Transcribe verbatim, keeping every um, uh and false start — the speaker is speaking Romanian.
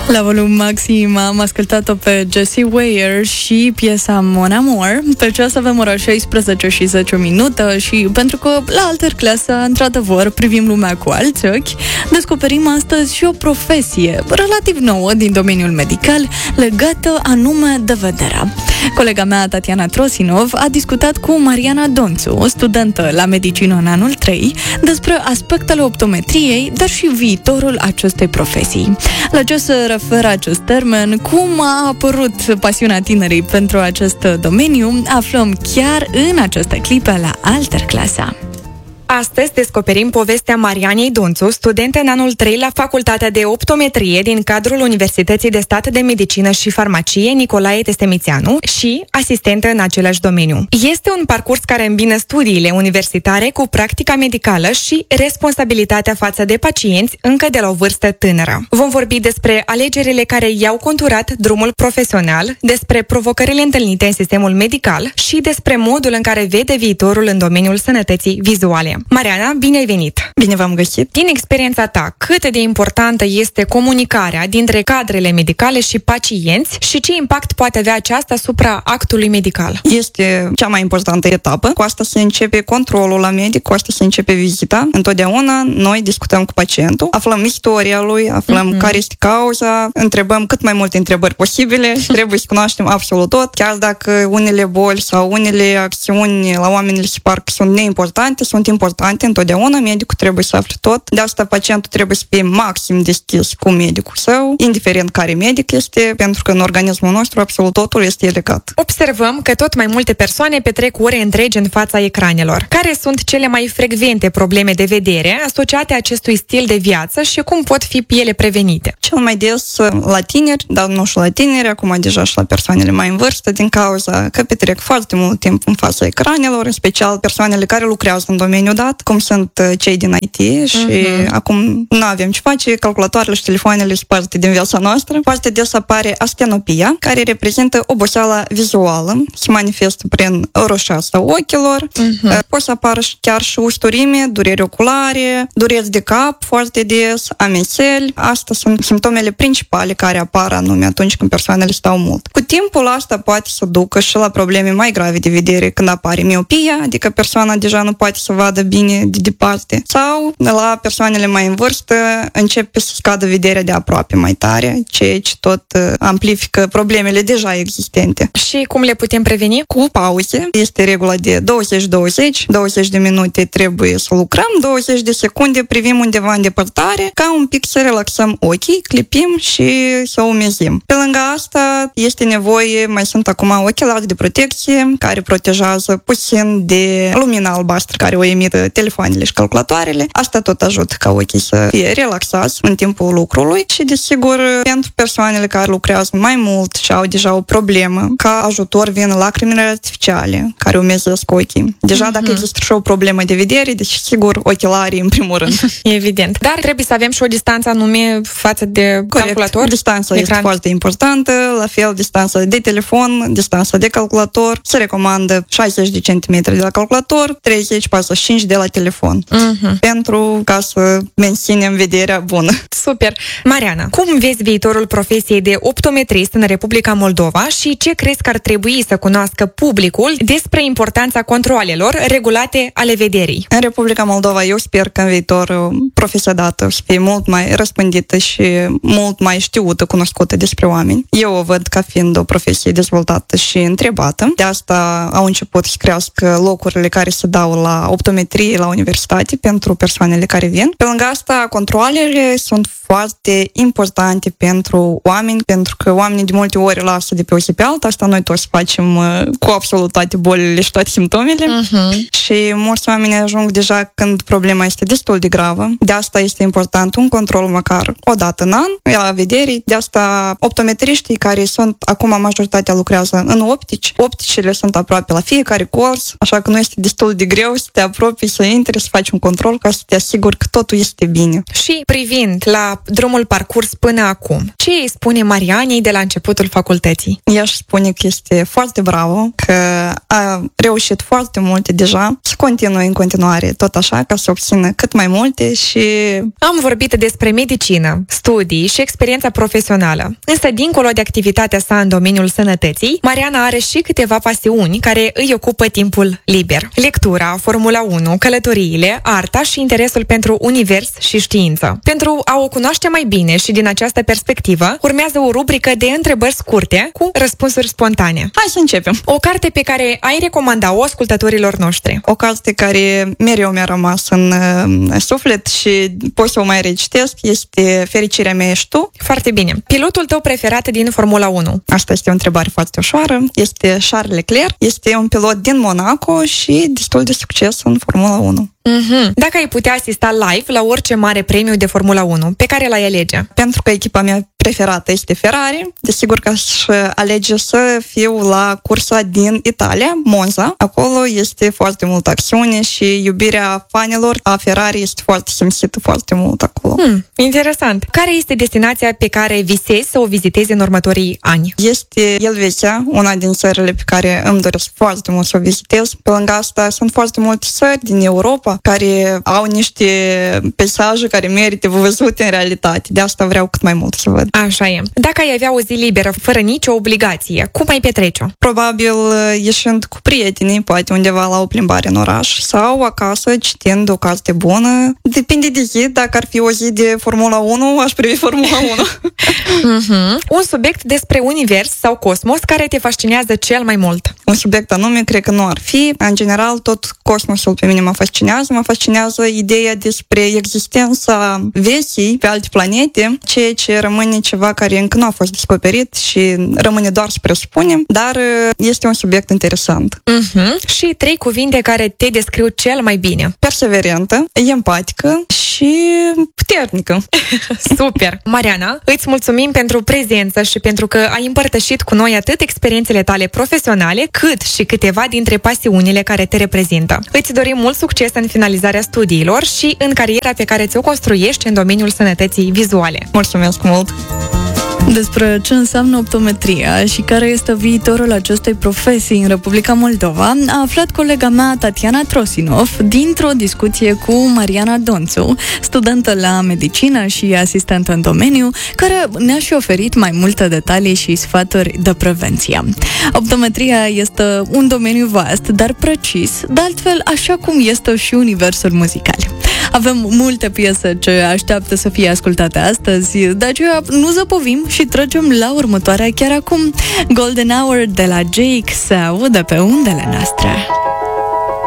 La volum maxim am ascultat-o pe Jessie Ware și piesa Mon Amour. Pe ceas avem ora șaisprezece și zece minute și pentru că la altă clasă, într-adevăr, privim lumea cu alți ochi, descoperim astăzi și o profesie relativ nouă din domeniul medical, legată anume de vederea. Colega mea, Tatiana Trosinov, a discutat cu Mariana Donțu, studentă la medicină în anul trei, despre aspectele optometriei, dar și viitorul acestei profesii. La ce se referă acest termen, cum a apărut pasiunea tinerii pentru acest domeniu, aflăm chiar în aceste clipe la Alterclasa. Astăzi descoperim povestea Marianei Donțu, studentă în anul trei la Facultatea de Optometrie din cadrul Universității de Stat de Medicină și Farmacie Nicolae Testemițeanu și asistentă în același domeniu. Este un parcurs care îmbină studiile universitare cu practica medicală și responsabilitatea față de pacienți încă de la o vârstă tânără. Vom vorbi despre alegerile care i-au conturat drumul profesional, despre provocările întâlnite în sistemul medical și despre modul în care vede viitorul în domeniul sănătății vizuale. Mariana, bine ai venit! Bine v-am găsit! Din experiența ta, cât de importantă este comunicarea dintre cadrele medicale și pacienți și ce impact poate avea aceasta asupra actului medical? Este cea mai importantă etapă. Cu asta se începe controlul la medic, cu asta se începe vizita. Întotdeauna noi discutăm cu pacientul, aflăm istoria lui, aflăm mm-hmm. care este cauza, întrebăm cât mai multe întrebări posibile. Trebuie să cunoaștem absolut tot, chiar dacă unele boli sau unele acțiuni la oameni le se par că sunt neimportante, sunt importante. Întotdeauna medicul trebuie să afle tot. De asta pacientul trebuie să fie maxim deschis cu medicul său, indiferent care medic este, pentru că în organismul nostru absolut totul este legat. Observăm că tot mai multe persoane petrec ore întregi în fața ecranelor. Care sunt cele mai frecvente probleme de vedere asociate acestui stil de viață și cum pot fi ele prevenite? Cel mai des la tineri, dar nu și la tineri, acum deja și la persoanele mai în vârstă, din cauza că petrec foarte mult timp în fața ecranelor, în special persoanele care lucrează în domeniul dat, cum sunt cei din I T și uh-huh. acum nu avem ce face, calculatoarele și telefoanele sunt parte din viața noastră. Foarte des apare astenopia, care reprezintă oboseala vizuală, se manifestă prin roșeasa ochilor, uh-huh. poate să apară chiar și usturime, dureri oculare, dureri de cap foarte des, ameseli. Astea sunt simptomele principale care apar anume atunci când persoanele stau mult. Cu timpul asta poate să ducă și la probleme mai grave de vedere când apare miopia, adică persoana deja nu poate să vadă bine de departe. Sau la persoanele mai în vârstă începe să scadă vederea de aproape mai tare, ceea ce tot amplifică problemele deja existente. Și cum le putem preveni? Cu pauze. Este regula de douăzeci douăzeci, douăzeci de minute trebuie să lucrăm, douăzeci de secunde privim undeva în depărtare, ca un pic să relaxăm ochii, clipim și să umezim. Pe lângă asta este nevoie, mai sunt acum ochelari de protecție care protejează puțin de lumina albastră care o emită telefoanele și calculatoarele. Asta tot ajută ca ochii să fie relaxați în timpul lucrului și, desigur, pentru persoanele care lucrează mai mult și au deja o problemă, ca ajutor vin lacrimile artificiale care umezesc ochii. Deja mm-hmm. dacă există și o problemă de vedere, deci, sigur, ochelarii în primul rând. Evident. Dar trebuie să avem și o distanță anume față de Corect. calculator. Distanța ecran. Este foarte importantă, la fel distanța de telefon, distanța de calculator. Se recomandă șaizeci de centimetri de la calculator, treizeci patruzeci și cinci de la telefon. Uh-huh. Pentru ca să menținem vederea bună. Super! Mariana, cum vezi viitorul profesiei de optometrist în Republica Moldova și ce crezi că ar trebui să cunoască publicul despre importanța controalelor regulate ale vederii? În Republica Moldova eu sper că în viitor profesia dată o să fie mult mai răspândită și mult mai știută, cunoscută despre oameni. Eu o văd ca fiind o profesie dezvoltată și întrebată. De asta au început să crească locurile care se dau la optometrie la universitate pentru persoanele care vin. Pe lângă asta, controalele sunt foarte importante pentru oameni, pentru că oamenii de multe ori lasă de pe o zi pe alta. Asta noi toți facem uh, cu absolut toate bolile și toate simptomele. Uh-huh. Și mulți oameni ajung deja când problema este destul de gravă. De asta este important un control măcar o dată în an la vederii. De asta optometriștii care care sunt, acum majoritatea lucrează în optici. Opticile sunt aproape la fiecare curs, așa că nu este destul de greu să te apropii, să intri, să faci un control ca să te asiguri că totul este bine. Și privind la drumul parcurs până acum, ce îi spune Marianei de la începutul facultății? Ea își spune că este foarte bravă, că a reușit foarte multe deja, să continue în continuare tot așa, ca să obțină cât mai multe și... Am vorbit despre medicină, studii și experiența profesională. Însă, dincolo de activitatea sa în domeniul sănătății, Mariana are și câteva pasiuni care îi ocupă timpul liber. Lectura, Formula unu, călătoriile, arta și interesul pentru univers și știință. Pentru a o cunoaște mai bine și din această perspectivă, urmează o rubrică de întrebări scurte cu răspunsuri spontane. Hai să începem! O carte pe care ai recomanda-o ascultătorilor noștri? O carte care mereu mi-a rămas în uh, suflet și pot să o mai recitesc este Fericirea mea ești tu. Foarte bine. Pilotul tău preferat din Formula unu? Asta este o întrebare foarte ușoară. Este Charles Leclerc. Este un pilot din Monaco și destul de succes în Formula unu. Mm-hmm. Dacă ai putea asista live la orice mare premiu de Formula unu, pe care l-ai alege? Pentru că echipa mea preferată este Ferrari, desigur că aș alege să fiu la cursa din Italia, Monza. Acolo este foarte multă acțiune și iubirea fanilor a Ferrari este foarte simțită foarte mult acolo. Hmm, interesant. Care este destinația pe care visezi să o vizitezi în următorii ani? Este Elveția, una din țările pe care îmi doresc foarte mult să o vizitez. Pe lângă asta sunt foarte multe țări din Europa care au niște peisaje care merită văzute în realitate. De asta vreau cât mai mult să văd. Așa e. Dacă ai avea o zi liberă, fără nicio obligație, cum ai petrece-o? Probabil ieșind cu prietenii, poate undeva la o plimbare în oraș sau acasă citind o carte bună. Depinde de zi. Dacă ar fi o zi de Formula unu, aș privi Formula unu. Mm-hmm. Un subiect despre univers sau cosmos care te fascinează cel mai mult? Un subiect anume, cred că nu ar fi. În general, tot cosmosul pe mine mă fascinează. Mă fascinează ideea despre existența vieții pe alte planete, ceea ce rămâne ceva care încă nu a fost descoperit și rămâne doar să presupunem, dar este un subiect interesant. Mm-hmm. Și trei cuvinte care te descriu cel mai bine? Perseverentă, empatică și puternică. Super! Mariana, îți mulțumim pentru prezență și pentru că ai împărtășit cu noi atât experiențele tale profesionale, cât și câteva dintre pasiunile care te reprezintă. Îți dorim mult succes în finalizarea studiilor și în cariera pe care ți-o construiești în domeniul sănătății vizuale. Mulțumesc mult! Despre ce înseamnă optometria și care este viitorul acestei profesii în Republica Moldova a aflat colega mea Tatiana Trosinov dintr-o discuție cu Mariana Donțu, studentă la medicină și asistentă în domeniu, care ne-a și oferit mai multe detalii și sfaturi de prevenție. Optometria este un domeniu vast, dar precis, de altfel așa cum este și universul muzical. Avem multe piese ce așteaptă să fie ascultate astăzi, de aceea nu zăpovim și trecem la următoarea chiar acum. Golden Hour de la Jake Sau de pe undele noastre.